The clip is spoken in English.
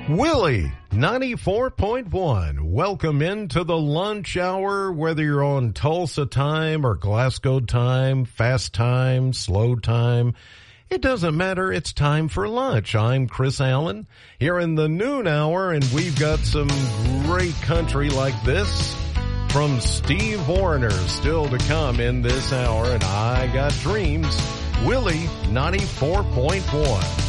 Willie, 94.1. Welcome into the lunch hour, whether you're on Tulsa time or Glasgow time, fast time, slow time. It doesn't matter. It's time for lunch. I'm Chris Allen here in the noon hour, and we've got some great country like this from Steve Wariner still to come in this hour, and I got dreams. Willie, 94.1.